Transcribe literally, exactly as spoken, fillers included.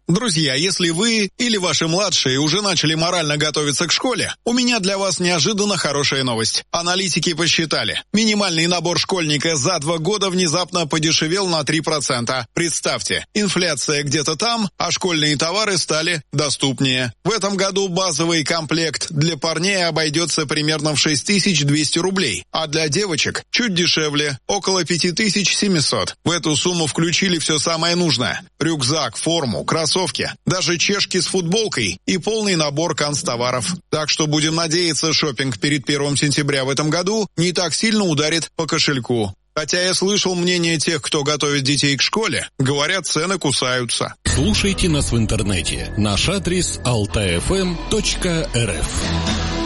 Друзья, если вы или ваши младшие уже начали морально готовиться к школе, у меня для вас неожиданно хорошая новость. Аналитики посчитали. Минимальный набор школьника за два года внезапно подешевел на три процента. Представьте, инфляция где-то там, а школьные товары стали доступнее. В этом году базовый комплект для парней обойдется примерно в шесть тысяч двести рублей, а для девочек чуть дешевле, около пять тысяч семьсот. В эту сумму включили все самое нужное. Рюкзак, форму, кроссовки, даже чешки с футболкой и полный набор канцтоваров. Так что будем надеяться, шопинг перед первым сентября в этом году не так сильно ударит по кошельку. Хотя я слышал мнение тех, кто готовит детей к школе. Говорят, цены кусаются. Слушайте нас в интернете. Наш адрес алтай эф эм точка эр эф.